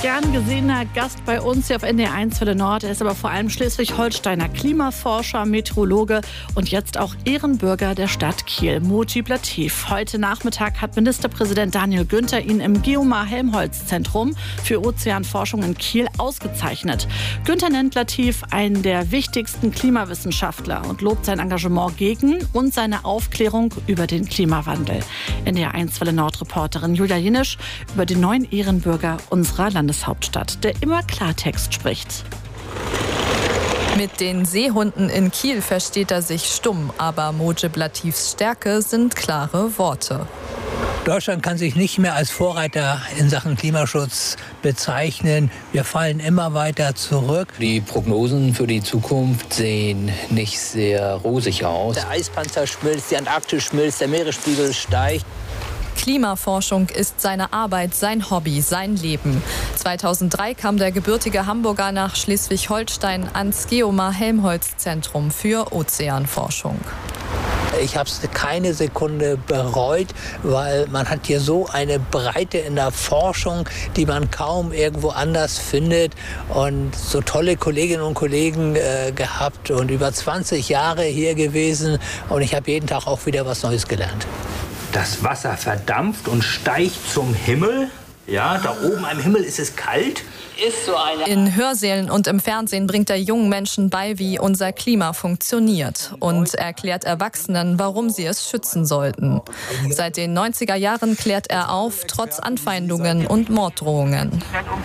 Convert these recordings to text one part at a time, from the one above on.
gern gesehener Gast bei uns hier auf NDR1 Welle Nord. Er ist aber vor allem Schleswig-Holsteiner Klimaforscher, Meteorologe und jetzt auch Ehrenbürger der Stadt Kiel, Mujib Latif. Heute Nachmittag hat Ministerpräsident Daniel Günther ihn im Geomar-Helmholtz-Zentrum für Ozeanforschung in Kiel ausgezeichnet. Günther nennt Latif einen der wichtigsten Klimawissenschaftler und lobt sein Engagement gegen und seine Aufklärung über den Klimawandel. NDR1 Welle Nord-Reporterin Julia Jenisch über den neuen Ehrenbürger unserer Landeshauptstadt, der immer Klartext spricht. Mit den Seehunden in Kiel versteht er sich stumm, aber Mujib Latifs Stärke sind klare Worte. Deutschland kann sich nicht mehr als Vorreiter in Sachen Klimaschutz bezeichnen. Wir fallen immer weiter zurück. Die Prognosen für die Zukunft sehen nicht sehr rosig aus. Der Eispanzer schmilzt, die Antarktis schmilzt, der Meeresspiegel steigt. Klimaforschung ist seine Arbeit, sein Hobby, sein Leben. 2003 kam der gebürtige Hamburger nach Schleswig-Holstein ans Geomar-Helmholtz-Zentrum für Ozeanforschung. Ich habe es keine Sekunde bereut, weil man hat hier so eine Breite in der Forschung, die man kaum irgendwo anders findet. Und so tolle Kolleginnen und Kollegen gehabt und über 20 Jahre hier gewesen. Und ich habe jeden Tag auch wieder was Neues gelernt. Das Wasser verdampft und steigt zum Himmel. Ja, da oben am Himmel ist es kalt. In Hörsälen und im Fernsehen bringt er jungen Menschen bei, wie unser Klima funktioniert und erklärt Erwachsenen, warum sie es schützen sollten. Seit den 90er Jahren klärt er auf, trotz Anfeindungen und Morddrohungen.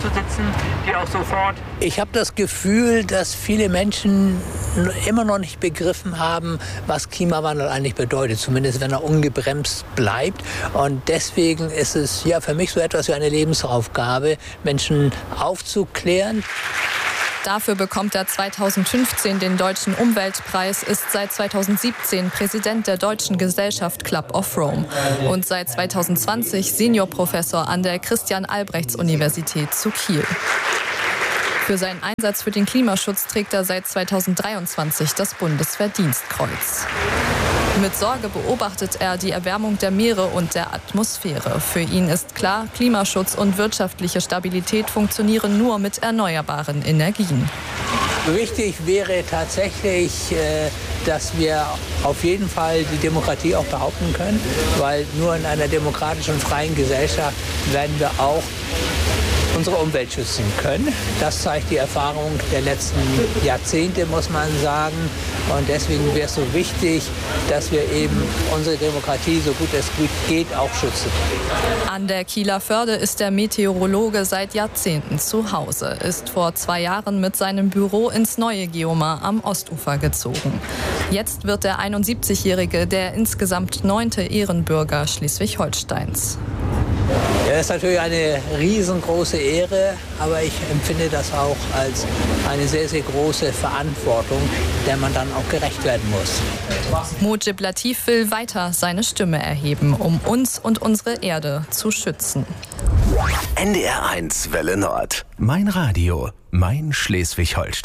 Ich habe das Gefühl, dass viele Menschen immer noch nicht begriffen haben, was Klimawandel eigentlich bedeutet, zumindest wenn er ungebremst bleibt. Und deswegen ist es ja für mich so etwas wie eine Lebensaufgabe, Menschen aufzuklären. Dafür bekommt er 2015 den Deutschen Umweltpreis, ist seit 2017 Präsident der Deutschen Gesellschaft Club of Rome und seit 2020 Seniorprofessor an der Christian-Albrechts-Universität zu Kiel. Für seinen Einsatz für den Klimaschutz trägt er seit 2023 das Bundesverdienstkreuz. Mit Sorge beobachtet er die Erwärmung der Meere und der Atmosphäre. Für ihn ist klar, Klimaschutz und wirtschaftliche Stabilität funktionieren nur mit erneuerbaren Energien. Wichtig wäre tatsächlich, dass wir auf jeden Fall die Demokratie auch behaupten können, weil nur in einer demokratischen und freien Gesellschaft werden wir auch unsere Umwelt schützen können. Das zeigt die Erfahrung der letzten Jahrzehnte, muss man sagen. Und deswegen wäre es so wichtig, dass wir eben unsere Demokratie, so gut es geht, auch schützen. An der Kieler Förde ist der Meteorologe seit Jahrzehnten zu Hause, ist vor 2 Jahren mit seinem Büro ins neue Geomar am Ostufer gezogen. Jetzt wird der 71-Jährige der insgesamt 9. Ehrenbürger Schleswig-Holsteins. Ja, das ist natürlich eine riesengroße Ehre, aber ich empfinde das auch als eine sehr, sehr große Verantwortung, der man dann auch gerecht werden muss. Mujib Latif will weiter seine Stimme erheben, um uns und unsere Erde zu schützen. NDR1 Welle Nord. Mein Radio, mein Schleswig-Holstein.